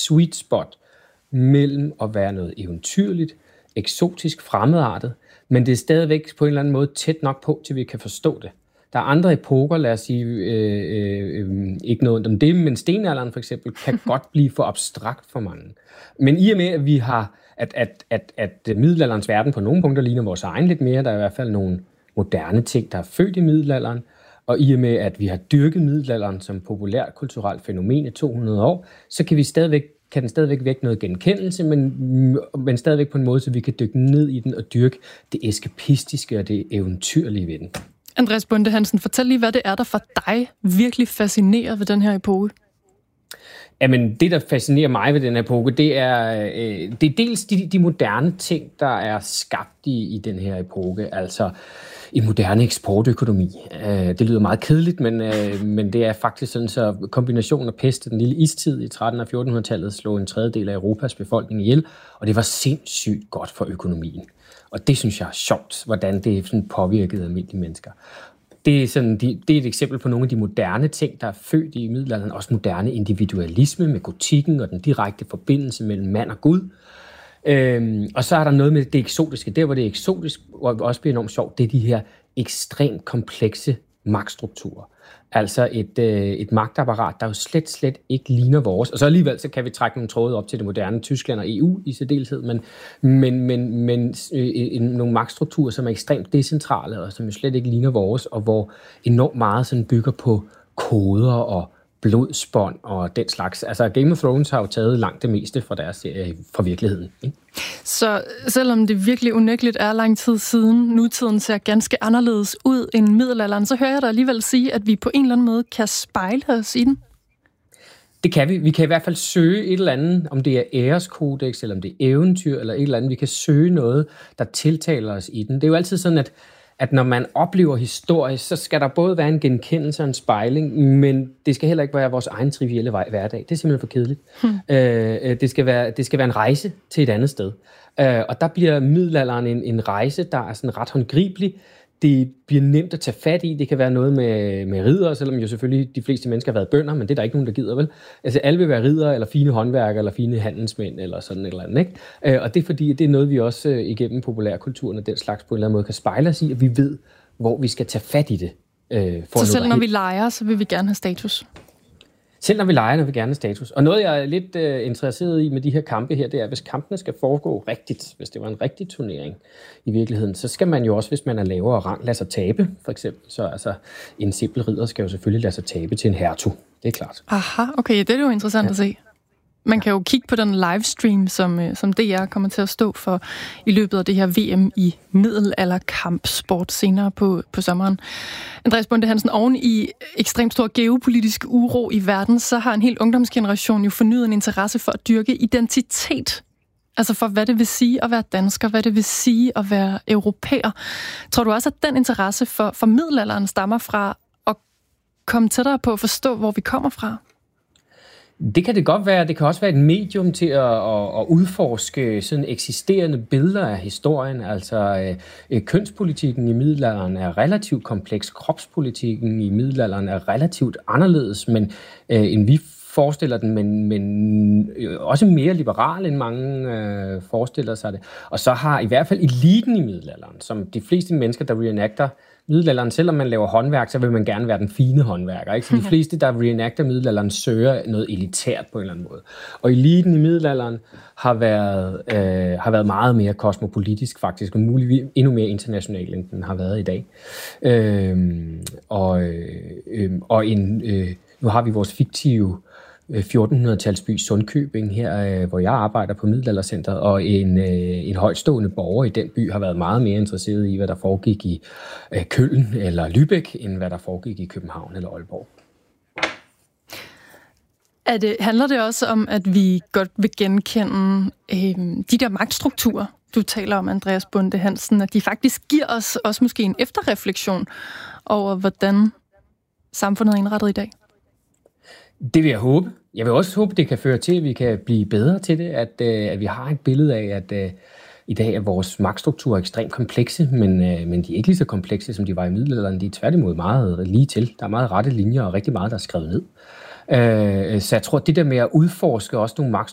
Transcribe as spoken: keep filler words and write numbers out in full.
sweet spot mellem at være noget eventyrligt, eksotisk, fremmedartet, men det er stadigvæk på en eller anden måde tæt nok på, til vi kan forstå det. Der er andre epoker, lad os sige, øh, øh, ikke noget om det, men stenalderen for eksempel, kan godt blive for abstrakt for mange. Men i og med, at vi har, at, at, at, at middelalderens verden på nogle punkter ligner vores egen lidt mere, der er i hvert fald nogle moderne ting, der er født i middelalderen, og i og med, at vi har dyrket middelalderen som populært kulturelt fænomen i to hundrede år, så kan vi stadigvæk kan den stadigvæk vække noget genkendelse, men, men stadigvæk på en måde, så vi kan dykke ned i den og dyrke det eskapistiske og det eventyrlige ved den. Andreas Bonde Hansen, fortæl lige, hvad det er, der for dig virkelig fascinerer ved den her epoke. Jamen, det, der fascinerer mig ved den her epoke, det er, øh, det er dels de, de moderne ting, der er skabt i, i den her epoke, altså en moderne eksportøkonomi. Øh, det lyder meget kedeligt, men, øh, men det er faktisk sådan, så kombinationen af pest og den lille istid i tretten- og fjortenhundredetallet slog en tredjedel af Europas befolkning ihjel, og det var sindssygt godt for økonomien. Og det synes jeg er sjovt, hvordan det sådan påvirkede almindelige mennesker. Det er, sådan, det er et eksempel på nogle af de moderne ting, der er født i middelalderen. Også moderne individualisme med gotikken og den direkte forbindelse mellem mand og Gud. Øhm, og så er der noget med det eksotiske. Der, hvor det er eksotisk og også bliver enormt sjovt, det er de her ekstremt komplekse magtstrukturer. Altså et, øh, et magtapparat, der jo slet, slet ikke ligner vores. Og så alligevel så kan vi trække nogle tråde op til det moderne Tyskland og E U i særdeleshed, men, men, men, men øh, nogle magtstrukturer, som er ekstremt decentrale, og som jo slet ikke ligner vores, og hvor enormt meget sådan bygger på koder og blodsbånd og den slags. Altså Game of Thrones har jo taget langt det meste fra deres serie, fra virkeligheden. Ikke? Så selvom det virkelig unægteligt er lang tid siden, nutiden ser ganske anderledes ud end middelalderen, så hører jeg dig alligevel sige, at vi på en eller anden måde kan spejle os i den. Det kan vi. Vi kan i hvert fald søge et eller andet, om det er æreskodex, eller om det er eventyr, eller et eller andet. Vi kan søge noget, der tiltaler os i den. Det er jo altid sådan, at at når man oplever historie, så skal der både være en genkendelse og en spejling, men det skal heller ikke være vores egen trivielle hverdag. Det er simpelthen for kedeligt. Hmm. Øh, det, skal være, det skal være en rejse til et andet sted. Øh, og der bliver middelalderen en, en rejse, der er sådan ret håndgribelig. Det bliver nemt at tage fat i. Det kan være noget med, med riddere, selvom jo selvfølgelig de fleste mennesker har været bønder, men det er der ikke nogen, der gider, vel? Altså alle vil være riddere, eller fine håndværkere, eller fine handelsmænd, eller sådan et eller andet, ikke? Øh, og det er fordi, det er noget, vi også øh, igennem populærkulturen og den slags på en eller anden måde kan spejle os i, at vi ved, hvor vi skal tage fat i det. Øh, for så selv når vi leger, så vil vi gerne have status? Selv når vi leger, når vi gerne have status. Og noget, jeg er lidt øh, interesseret i med de her kampe her, det er, hvis kampene skal foregå rigtigt, hvis det var en rigtig turnering i virkeligheden, så skal man jo også, hvis man er lavere rang, lade sig tabe, for eksempel. Så altså, en simpel ridder skal jo selvfølgelig lade sig tabe til en hertug. Det er klart. Aha, okay, det er jo interessant ja. at se. Man kan jo kigge på den livestream, som, som D R kommer til at stå for i løbet af det her V M i middelalderkampsport senere på, på sommeren. Andreas Bonde Hansen, oven i ekstremt stor geopolitisk uro i verden, så har en hel ungdomsgeneration jo fornyet en interesse for at dyrke identitet. Altså for, hvad det vil sige at være dansker, hvad det vil sige at være europæer. Tror du også, at den interesse for, for middelalderen stammer fra at komme tættere på at forstå, hvor vi kommer fra? Det kan det godt være. Det kan også være et medium til at, at, at udforske sådan eksisterende billeder af historien. Altså øh, kønspolitikken i middelalderen er relativt kompleks. Kropspolitikken i middelalderen er relativt anderledes, men øh, end vi forestiller den, men, men også mere liberal, end mange øh, forestiller sig det. Og så har i hvert fald eliten i middelalderen, som de fleste mennesker, der reenacter middelalderen, selvom man laver håndværk, så vil man gerne være den fine håndværker. Ikke? Så de fleste, der reenacter middelalderen, søger noget elitært på en eller anden måde. Og eliten i middelalderen har været, øh, har været meget mere kosmopolitisk faktisk, og muligvis endnu mere international, end den har været i dag. Øh, og øh, og en, øh, nu har vi vores fiktive fjortenhundrede-talsby Sundkøbing her, hvor jeg arbejder på Middelaldercentret, og en, en højtstående borger i den by har været meget mere interesseret i, hvad der foregik i Køln eller Lübeck, end hvad der foregik i København eller Aalborg. Er det, handler det også om, at vi godt vil genkende øh, de der magtstrukturer, du taler om, Andreas Bonde Hansen, at de faktisk giver os også måske en efterreflektion over, hvordan samfundet er indrettet i dag? Det vil jeg håbe. Jeg vil også håbe, det kan føre til, at vi kan blive bedre til det, at, at vi har et billede af, at i dag er vores magtstrukturer ekstremt komplekse, men, men de er ikke lige så komplekse, som de var i middelalderen. De er tværtimod meget lige til. Der er meget rette linjer og rigtig meget, der er skrevet ned. Så jeg tror, at det der med at udforske også nogle